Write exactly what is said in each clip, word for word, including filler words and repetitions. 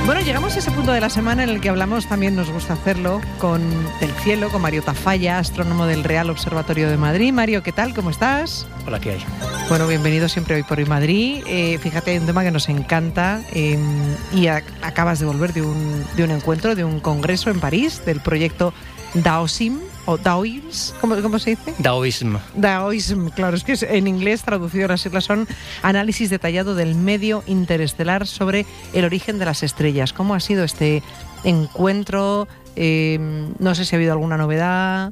Bueno, llegamos a ese punto de la semana en el que hablamos, también nos gusta hacerlo, con el cielo, con Mario Tafalla, astrónomo del Real Observatorio de Madrid. Mario, ¿qué tal? ¿Cómo estás? Hola, ¿qué hay? Bueno, bienvenido siempre Hoy por Hoy Madrid. Eh, fíjate, hay un tema que nos encanta eh, y a, acabas de volver de un, de un encuentro, de un congreso en París, del proyecto Daosim, o Daoism, ¿cómo, ¿cómo se dice? Daoism. Daoism, claro, es que en inglés traducido las siglas son análisis detallado del medio interestelar sobre el origen de las estrellas. ¿Cómo ha sido este encuentro? Eh, no sé si ha habido alguna novedad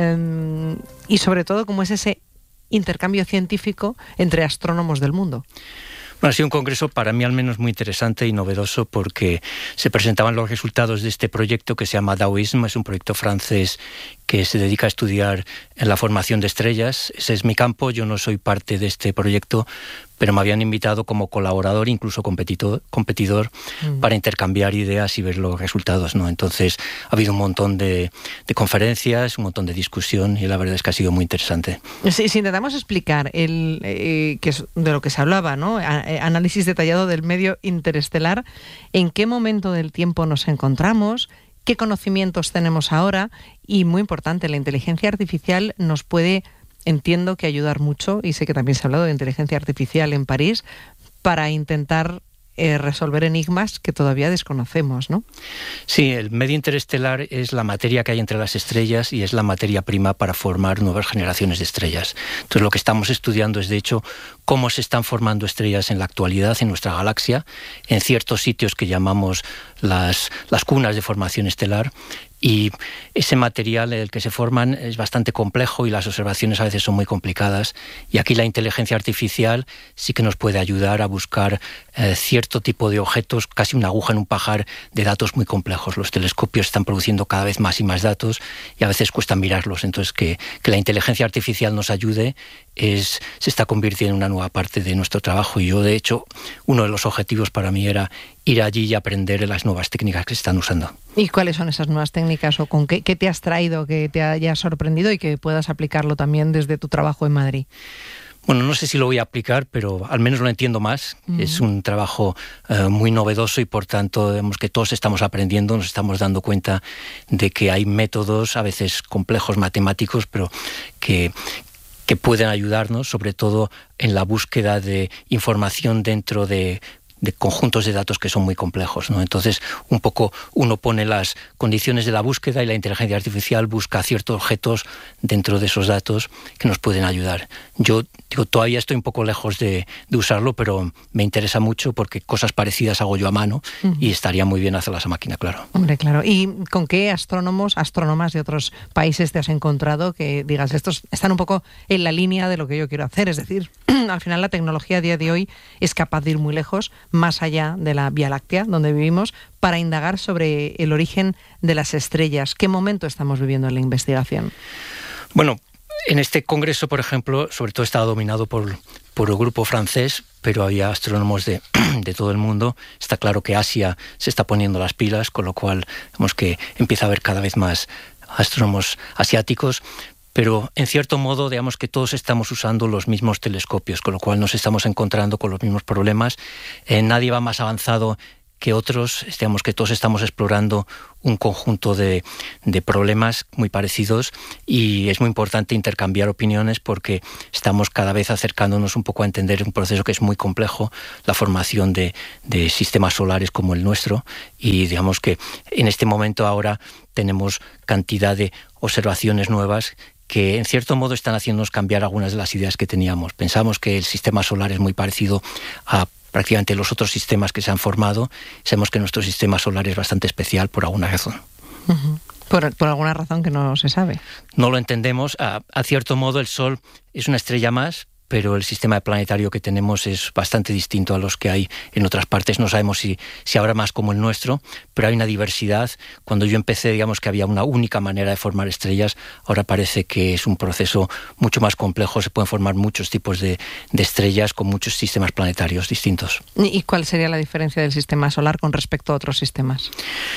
eh, y sobre todo cómo es ese intercambio científico entre astrónomos del mundo. Bueno, ha sido un congreso para mí al menos muy interesante y novedoso porque se presentaban los resultados de este proyecto que se llama Daoism. Es un proyecto francés que se dedica a estudiar la formación de estrellas. Ese es mi campo, yo no soy parte de este proyecto, pero me habían invitado como colaborador, incluso competidor, competidor mm. para intercambiar ideas y ver los resultados, ¿no? Entonces ha habido un montón de, de conferencias, un montón de discusión y la verdad es que ha sido muy interesante. Si, si intentamos explicar el eh, que es de lo que se hablaba, ¿no? A, eh, análisis detallado del medio interestelar, ¿en qué momento del tiempo nos encontramos? ¿Qué conocimientos tenemos ahora? Y muy importante, la inteligencia artificial nos puede, entiendo que ayudar mucho, y sé que también se ha hablado de inteligencia artificial en París, para intentar eh, resolver enigmas que todavía desconocemos, ¿no? Sí, el medio interestelar es la materia que hay entre las estrellas y es la materia prima para formar nuevas generaciones de estrellas. Entonces lo que estamos estudiando es, de hecho, cómo se están formando estrellas en la actualidad en nuestra galaxia, en ciertos sitios que llamamos las, las cunas de formación estelar. Y ese material en el que se forman es bastante complejo y las observaciones a veces son muy complicadas. Y aquí la inteligencia artificial sí que nos puede ayudar a buscar eh, cierto tipo de objetos, casi una aguja en un pajar, de datos muy complejos. Los telescopios están produciendo cada vez más y más datos y a veces cuesta mirarlos. Entonces que, que la inteligencia artificial nos ayude es, se está convirtiendo en una nueva parte de nuestro trabajo. Y yo, de hecho, uno de los objetivos para mí era ir allí y aprender las nuevas técnicas que se están usando. ¿Y cuáles son esas nuevas técnicas o con qué, qué te has traído que te haya sorprendido y que puedas aplicarlo también desde tu trabajo en Madrid? Bueno, no sé si lo voy a aplicar, pero al menos lo entiendo más. Mm. Es un trabajo uh, muy novedoso y por tanto vemos que todos estamos aprendiendo, nos estamos dando cuenta de que hay métodos a veces complejos matemáticos, pero que que pueden ayudarnos, sobre todo en la búsqueda de información dentro de de conjuntos de datos que son muy complejos, ¿no? Entonces, un poco uno pone las condiciones de la búsqueda y la inteligencia artificial busca ciertos objetos dentro de esos datos que nos pueden ayudar. Yo digo, todavía estoy un poco lejos de, de usarlo, pero me interesa mucho porque cosas parecidas hago yo a mano uh-huh. y estaría muy bien hacerlas a máquina, claro. Hombre, claro. ¿Y con qué astrónomos, astrónomas de otros países te has encontrado que digas, estos están un poco en la línea de lo que yo quiero hacer? Es decir, al final la tecnología a día de hoy es capaz de ir muy lejos, más allá de la Vía Láctea, donde vivimos, para indagar sobre el origen de las estrellas. ¿Qué momento estamos viviendo en la investigación? Bueno, en este congreso, por ejemplo, sobre todo estaba dominado por, por el grupo francés, pero había astrónomos de, de todo el mundo. Está claro que Asia se está poniendo las pilas, con lo cual vemos que empieza a haber cada vez más astrónomos asiáticos. Pero en cierto modo, digamos que todos estamos usando los mismos telescopios, con lo cual nos estamos encontrando con los mismos problemas. Eh, nadie va más avanzado que otros, digamos que todos estamos explorando un conjunto de, de problemas muy parecidos y es muy importante intercambiar opiniones porque estamos cada vez acercándonos un poco a entender un proceso que es muy complejo, la formación de, de sistemas solares como el nuestro, y digamos que en este momento ahora tenemos cantidad de observaciones nuevas que en cierto modo están haciéndonos cambiar algunas de las ideas que teníamos. Pensamos que el sistema solar es muy parecido a prácticamente los otros sistemas que se han formado. Sabemos que nuestro sistema solar es bastante especial por alguna razón. Uh-huh. Por, por alguna razón que no se sabe. No lo entendemos. A, a cierto modo el Sol es una estrella más, pero el sistema planetario que tenemos es bastante distinto a los que hay en otras partes. No sabemos si, si habrá más como el nuestro, pero hay una diversidad. Cuando yo empecé, digamos que había una única manera de formar estrellas. Ahora parece que es un proceso mucho más complejo. Se pueden formar muchos tipos de, de estrellas con muchos sistemas planetarios distintos. ¿Y cuál sería la diferencia del sistema solar con respecto a otros sistemas?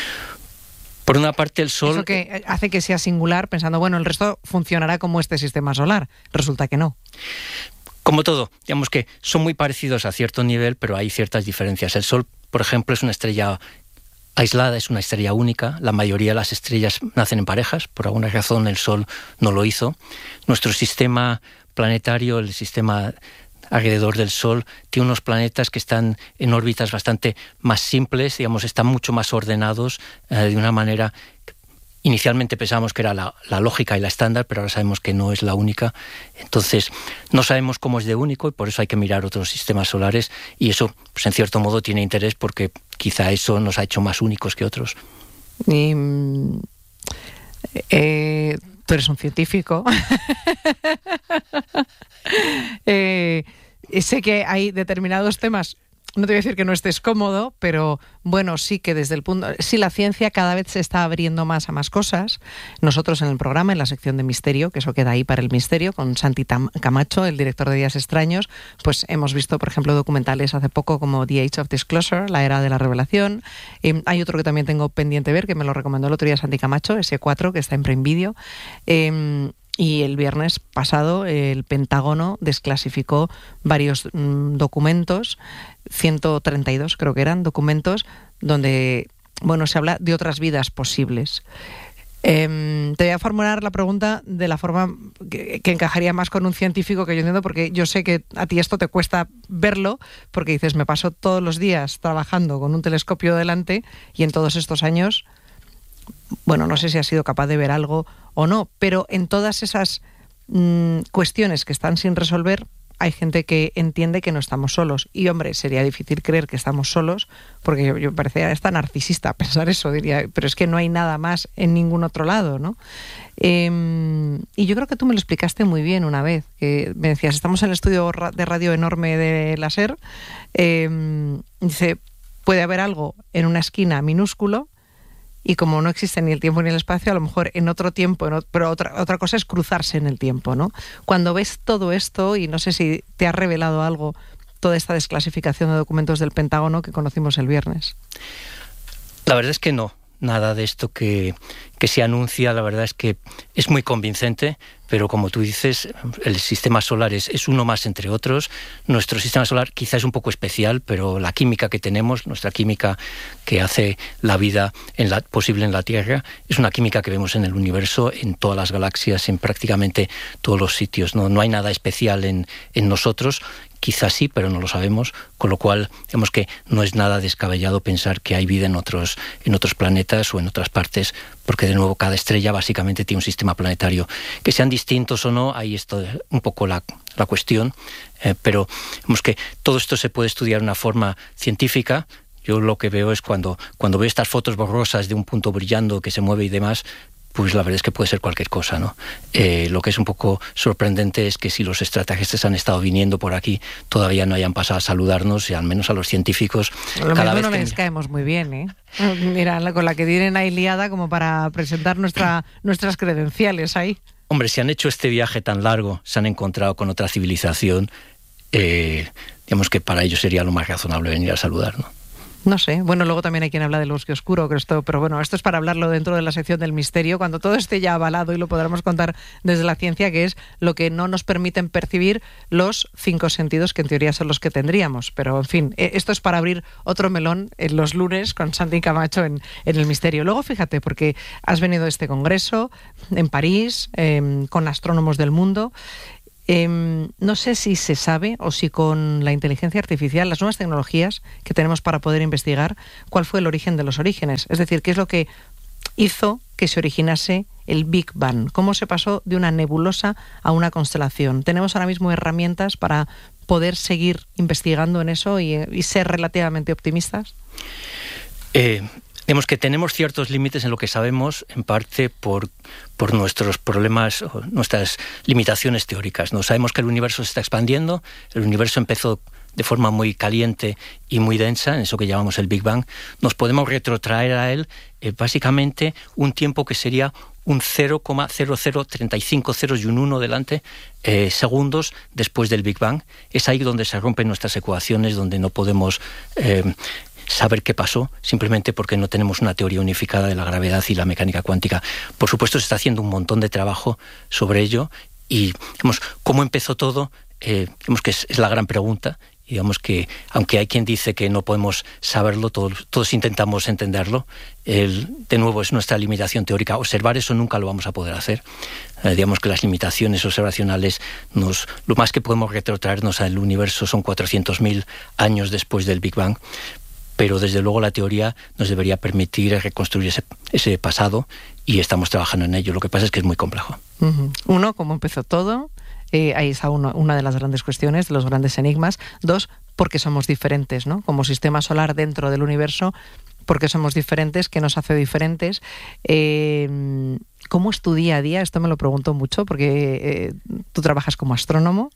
Por una parte, el Sol... Eso que hace que sea singular, pensando, bueno, el resto funcionará como este sistema solar. Resulta que no. Como todo, digamos que son muy parecidos a cierto nivel, pero hay ciertas diferencias. El Sol, por ejemplo, es una estrella aislada, es una estrella única. La mayoría de las estrellas nacen en parejas, por alguna razón el Sol no lo hizo. Nuestro sistema planetario, el sistema alrededor del Sol, tiene unos planetas que están en órbitas bastante más simples, digamos, están mucho más ordenados eh, de una manera que inicialmente pensábamos que era la, la lógica y la estándar, pero ahora sabemos que no es la única. Entonces, no sabemos cómo es de único y por eso hay que mirar otros sistemas solares, y eso, pues en cierto modo, tiene interés porque quizá eso nos ha hecho más únicos que otros. Y, eh, tú eres un científico. eh, sé que hay determinados temas, no te voy a decir que no estés cómodo, pero bueno, sí que desde el punto... Sí, la ciencia cada vez se está abriendo más a más cosas. Nosotros en el programa, en la sección de misterio, que eso queda ahí para el misterio, con Santi Camacho, el director de Días Extraños, pues hemos visto, por ejemplo, documentales hace poco como The Age of Disclosure, la era de la revelación. Eh, hay otro que también tengo pendiente ver, que me lo recomendó el otro día Santi Camacho, ese cuatro, que está en Prime Video. Eh, Y el viernes pasado el Pentágono desclasificó varios mmm, documentos, ciento treinta y dos creo que eran, documentos donde, bueno, se habla de otras vidas posibles. Eh, te voy a formular la pregunta de la forma que, que encajaría más con un científico que yo entiendo, porque yo sé que a ti esto te cuesta verlo, porque dices, me paso todos los días trabajando con un telescopio delante y en todos estos años... Bueno, no sé si has sido capaz de ver algo o no, pero en todas esas mmm, cuestiones que están sin resolver, hay gente que entiende que no estamos solos. Y, hombre, sería difícil creer que estamos solos, porque yo, yo parecía hasta narcisista pensar eso, diría, pero es que no hay nada más en ningún otro lado, ¿no? Eh, y yo creo que tú me lo explicaste muy bien una vez, que me decías, estamos en el estudio de radio enorme de la SER, eh, dice, puede haber algo en una esquina minúsculo, y como no existe ni el tiempo ni el espacio, a lo mejor en otro tiempo, en otro, pero otra, otra cosa es cruzarse en el tiempo, ¿no? Cuando ves todo esto, y no sé si te ha revelado algo toda esta desclasificación de documentos del Pentágono que conocimos el viernes. La verdad es que no. Nada de esto que, que se anuncia, la verdad es que es muy convincente, pero como tú dices, el sistema solar es, es uno más entre otros. Nuestro sistema solar quizá es un poco especial, pero la química que tenemos, nuestra química que hace la vida en la, posible en la Tierra, es una química que vemos en el universo, en todas las galaxias, en prácticamente todos los sitios. No, no hay nada especial en, en nosotros. Quizás sí, pero no lo sabemos, con lo cual, digamos que no es nada descabellado pensar que hay vida en otros, en otros planetas o en otras partes, porque de nuevo cada estrella básicamente tiene un sistema planetario. Que sean distintos o no, ahí está un poco la, la cuestión, eh, pero digamos que todo esto se puede estudiar de una forma científica. Yo lo que veo es cuando, cuando veo estas fotos borrosas de un punto brillando que se mueve y demás, pues la verdad es que puede ser cualquier cosa, ¿no? Eh, lo que es un poco sorprendente es que si los extraterrestres han estado viniendo por aquí, todavía no hayan pasado a saludarnos, y al menos a los científicos... Lo cada menos vez no que... les caemos muy bien, ¿eh? Mira, con la que tienen ahí liada como para presentar nuestra, nuestras credenciales ahí. Hombre, si han hecho este viaje tan largo, se han encontrado con otra civilización, eh, digamos que para ellos sería lo más razonable venir a saludar, ¿no? No sé, bueno, luego también hay quien habla del bosque oscuro, que esto, pero bueno, esto es para hablarlo dentro de la sección del misterio, cuando todo esté ya avalado y lo podremos contar desde la ciencia, que es lo que no nos permiten percibir los cinco sentidos, que en teoría son los que tendríamos. Pero, en fin, esto es para abrir otro melón en los lunes con Santi Camacho en, en el misterio. Luego, fíjate, porque has venido a este congreso en París, eh, con astrónomos del mundo. Eh, no sé si se sabe o si con la inteligencia artificial, las nuevas tecnologías que tenemos para poder investigar, cuál fue el origen de los orígenes. Es decir, qué es lo que hizo que se originase el Big Bang. Cómo se pasó de una nebulosa a una constelación. Tenemos ahora mismo herramientas para poder seguir investigando en eso y, y ser relativamente optimistas. Eh... Digamos que tenemos ciertos límites en lo que sabemos, en parte por, por nuestros problemas, nuestras limitaciones teóricas, ¿no? Sabemos que el universo se está expandiendo, el universo empezó de forma muy caliente y muy densa, en eso que llamamos el Big Bang. Nos podemos retrotraer a él eh, básicamente un tiempo que sería un cero coma cero cero treinta y cinco ceros y un uno delante eh, segundos después del Big Bang. Es ahí donde se rompen nuestras ecuaciones, donde no podemos... Eh, saber qué pasó, simplemente porque no tenemos una teoría unificada de la gravedad y la mecánica cuántica. Por supuesto, se está haciendo un montón de trabajo sobre ello y, digamos, ¿cómo empezó todo? Eh, digamos que es, es la gran pregunta Y digamos que, aunque hay quien dice que no podemos saberlo, todos, todos intentamos entenderlo. El, de nuevo, es nuestra limitación teórica. Observar eso nunca lo vamos a poder hacer. Eh, digamos que las limitaciones observacionales, nos, lo más que podemos retrotraernos al universo son cuatrocientos mil años después del Big Bang. Pero desde luego la teoría nos debería permitir reconstruir ese, ese pasado, y estamos trabajando en ello. Lo que pasa es que es muy complejo. Uh-huh. Uno, ¿cómo empezó todo? Eh, ahí está uno, una de las grandes cuestiones, de los grandes enigmas. Dos, porque somos diferentes, ¿no? Como sistema solar dentro del universo, porque somos diferentes, ¿qué nos hace diferentes? Eh, ¿Cómo es tu día a día? Esto me lo pregunto mucho, porque eh, tú trabajas como astrónomo.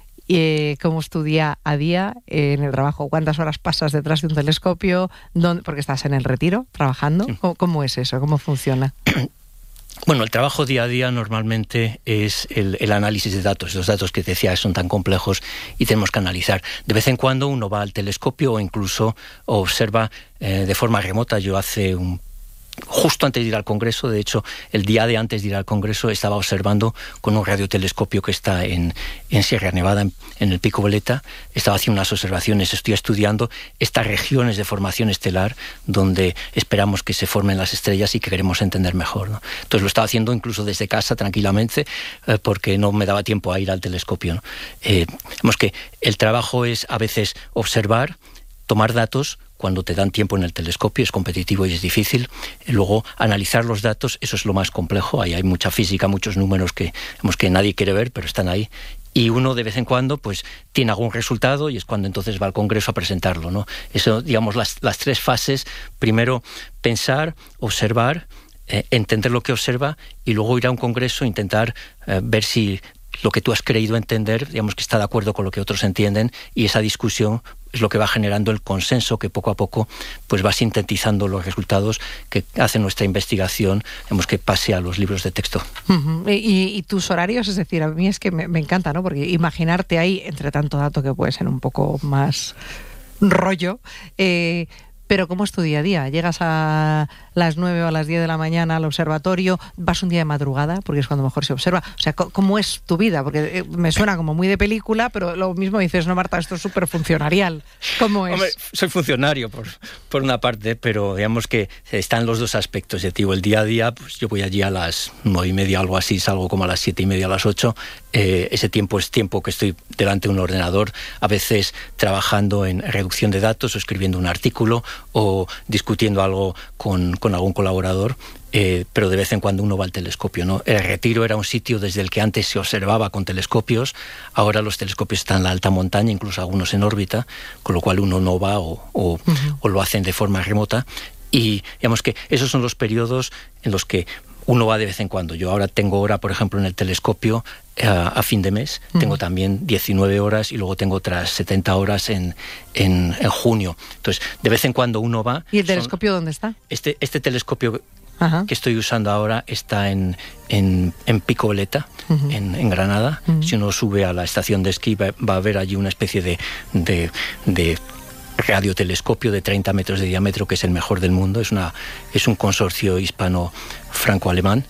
Eh, ¿Cómo es tu día a día eh, en el trabajo? ¿Cuántas horas pasas detrás de un telescopio? ¿Dónde, porque estás en el retiro trabajando? Sí. ¿Cómo, ¿Cómo es eso? ¿Cómo funciona? Bueno, el trabajo día a día normalmente es el, el análisis de datos. Los datos que te decía son tan complejos y tenemos que analizar. De vez en cuando uno va al telescopio o incluso observa eh, de forma remota. Yo hace un Justo antes de ir al Congreso, de hecho, el día de antes de ir al Congreso, estaba observando con un radiotelescopio que está en, en Sierra Nevada, en, en el Pico Veleta. Estaba haciendo unas observaciones, estoy estudiando estas regiones de formación estelar donde esperamos que se formen las estrellas y que queremos entender mejor, ¿no? Entonces lo estaba haciendo incluso desde casa, tranquilamente, eh, porque no me daba tiempo a ir al telescopio, ¿no? Eh, vemos que el trabajo es a veces observar, tomar datos. Cuando te dan tiempo en el telescopio es competitivo y es difícil. Luego, analizar los datos, eso es lo más complejo. Ahí hay mucha física, muchos números que, vemos que nadie quiere ver, pero están ahí. Y uno de vez en cuando pues tiene algún resultado y es cuando entonces va al Congreso a presentarlo, ¿no? Eso, digamos, las, las tres fases. Primero, pensar, observar, eh, entender lo que observa, y luego ir a un Congreso e intentar eh, ver si lo que tú has creído entender, digamos, que está de acuerdo con lo que otros entienden, y esa discusión es lo que va generando el consenso que poco a poco pues va sintetizando los resultados que hace nuestra investigación, digamos, que pase a los libros de texto. Uh-huh. ¿Y, y tus horarios? Es decir, a mí es que me, me encanta, ¿no? Porque imaginarte ahí, entre tanto dato que puede ser un poco más rollo, eh, pero ¿cómo es tu día a día? ¿Llegas a las nueve o a las diez de la mañana al observatorio? ¿Vas un día de madrugada? Porque es cuando mejor se observa. O sea, ¿cómo es tu vida? Porque me suena como muy de película, pero lo mismo dices, no, Marta, esto es súper funcionarial. ¿Cómo es? Hombre, soy funcionario por, por una parte, pero digamos que están los dos aspectos. Ya digo, el día a día, pues yo voy allí a las nueve y media, algo así, salgo como a las siete y media, a las ocho. Eh, ese tiempo es tiempo que estoy delante de un ordenador, a veces trabajando en reducción de datos o escribiendo un artículo o discutiendo algo con, con algún colaborador, eh, pero de vez en cuando uno va al telescopio, ¿no? El Retiro era un sitio desde el que antes se observaba con telescopios, ahora los telescopios están en la alta montaña, incluso algunos en órbita, con lo cual uno no va o, o, uh-huh. o lo hacen de forma remota, y digamos que esos son los periodos en los que uno va de vez en cuando. Yo ahora tengo hora, por ejemplo, en el telescopio a, a fin de mes. Uh-huh. Tengo también diecinueve horas y luego tengo otras setenta horas en, en, en junio. Entonces, de vez en cuando uno va. ¿Y el telescopio son, dónde está? Este, este telescopio uh-huh. que estoy usando ahora está en, en, en Pico Veleta, uh-huh. en, en Granada. Uh-huh. Si uno sube a la estación de esquí va, va a ver allí una especie de... de, de radiotelescopio de treinta metros de diámetro, que es el mejor del mundo. Es, una, es un consorcio hispano-franco-alemán,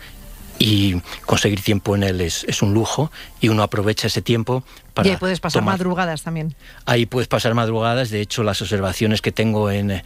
y conseguir tiempo en él es, es un lujo, y uno aprovecha ese tiempo para... Y ahí puedes pasar tomar. madrugadas también. Ahí puedes pasar madrugadas. De hecho, las observaciones que tengo en...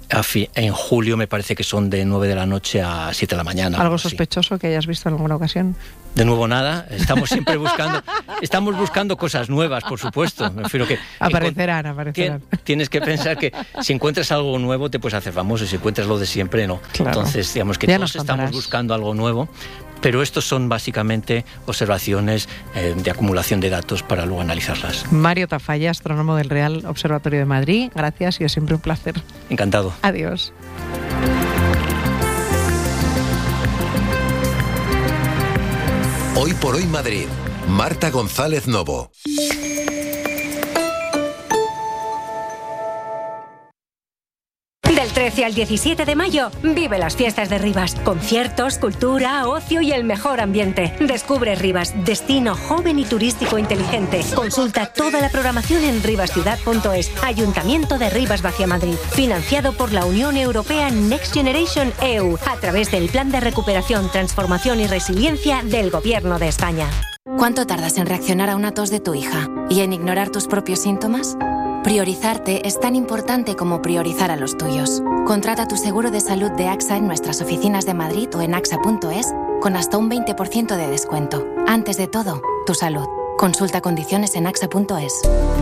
en julio me parece que son de nueve de la noche a siete de la mañana. ¿Algo sospechoso que hayas visto en alguna ocasión? De nuevo nada, estamos siempre buscando estamos buscando cosas nuevas, por supuesto. Me refiero que aparecerán, aparecerán. Tienes que pensar que si encuentras algo nuevo te puedes hacer famoso, si encuentras lo de siempre, no. Claro. Entonces, digamos que ya todos estamos buscando algo nuevo, pero estos son básicamente observaciones eh, de acumulación de datos para luego analizarlas. Mario Tafalla, astrónomo del Real Observatorio de Madrid, gracias y es siempre un placer. Encantado. Adiós. Hoy por Hoy Madrid, Marta González Novo. Del trece al diecisiete de mayo, vive las fiestas de Rivas. Conciertos, cultura, ocio y el mejor ambiente. Descubre Rivas, destino joven y turístico inteligente. Consulta toda la programación en rivasciudad punto es. Ayuntamiento de Rivas Vacia Madrid. Financiado por la Unión Europea Next Generation E U, a través del Plan de Recuperación, Transformación y Resiliencia del Gobierno de España. ¿Cuánto tardas en reaccionar a una tos de tu hija y en ignorar tus propios síntomas? Priorizarte es tan importante como priorizar a los tuyos. Contrata tu seguro de salud de AXA en nuestras oficinas de Madrid o en axa punto es con hasta un veinte por ciento de descuento. Antes de todo, tu salud. Consulta condiciones en axa punto es.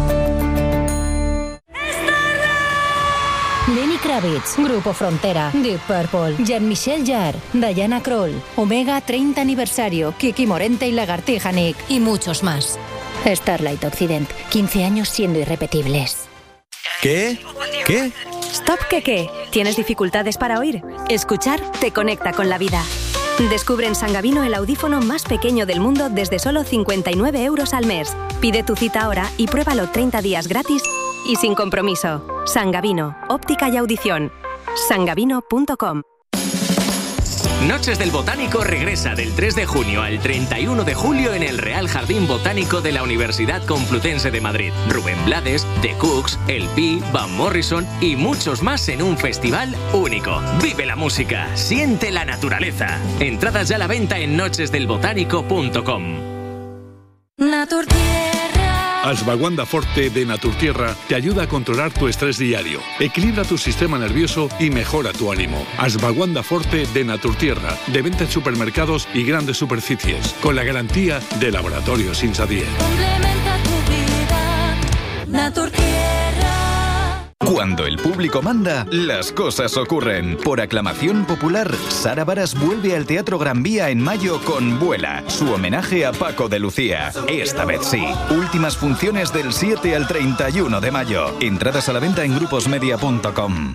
Lenny Kravitz, Grupo Frontera, Deep Purple, Jean-Michel Jarre, Diana Krall, Omega treinta aniversario, Kiki Morente y Lagartija Nick y muchos más. Starlight Occident, quince años siendo irrepetibles. ¿Qué? ¿Qué? Stop, ¿qué qué? ¿Tienes dificultades para oír? Escuchar te conecta con la vida. Descubre en Sangavino el audífono más pequeño del mundo desde solo cincuenta y nueve euros al mes. Pide tu cita ahora y pruébalo treinta días gratis y sin compromiso. Sangavino, óptica y audición. sangavino punto com. Noches del Botánico regresa del tres de junio al treinta y uno de julio en el Real Jardín Botánico de la Universidad Complutense de Madrid. Rubén Blades, The Cooks, El Pi, Van Morrison y muchos más en un festival único. Vive la música, siente la naturaleza. Entradas ya a la venta en noches del botánico punto com. Naturtierra. Ashwagandha Forte de Naturtierra te ayuda a controlar tu estrés diario, equilibra tu sistema nervioso y mejora tu ánimo. Ashwagandha Forte de Naturtierra, de venta en supermercados y grandes superficies, con la garantía de Laboratorios Insadier. Complementa tu vida, Naturtierra. Cuando el público manda, las cosas ocurren. Por aclamación popular, Sara Varas vuelve al Teatro Gran Vía en mayo con Vuela, su homenaje a Paco de Lucía. Esta vez sí. Últimas funciones del siete al treinta y uno de mayo. Entradas a la venta en gruposmedia punto com.